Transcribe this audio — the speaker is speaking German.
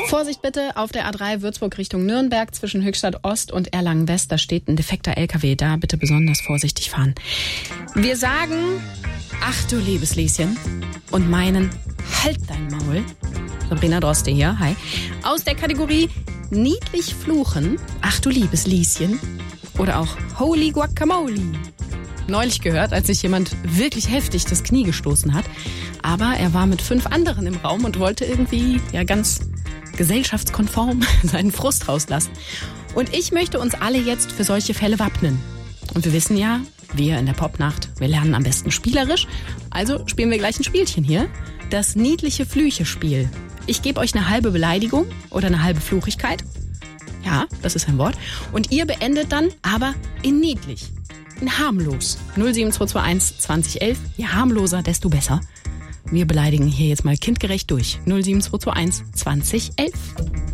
Vorsicht bitte, auf der A3 Würzburg Richtung Nürnberg zwischen Höchstadt Ost und Erlangen West, da steht ein defekter LKW, da bitte besonders vorsichtig fahren. Wir sagen, ach du liebes Lieschen, und meinen, halt dein Maul. Sabrina Droste hier, hi. Aus der Kategorie niedlich fluchen, ach du liebes Lieschen, oder auch Holy Guacamole. Neulich gehört, als sich jemand wirklich heftig das Knie gestoßen hat, aber er war mit 5 anderen im Raum und wollte irgendwie ganz gesellschaftskonform seinen Frust rauslassen. Und ich möchte uns alle jetzt für solche Fälle wappnen. Und wir wissen ja, wir in der Popnacht, wir lernen am besten spielerisch. Also spielen wir gleich ein Spielchen hier. Das niedliche Flüche-Spiel. Ich gebe euch eine halbe Beleidigung oder eine halbe Fluchigkeit. Ja, das ist ein Wort. Und ihr beendet dann aber in niedlich. In harmlos. 07221 2011. Je harmloser, desto besser. Wir beleidigen hier jetzt mal kindgerecht durch. 07221 2011.